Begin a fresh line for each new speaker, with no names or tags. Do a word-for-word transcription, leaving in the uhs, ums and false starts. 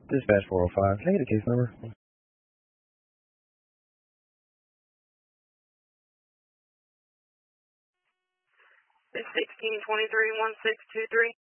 Dispatch four oh five. Can I get a case number?
It's sixteen twenty-three one six two three.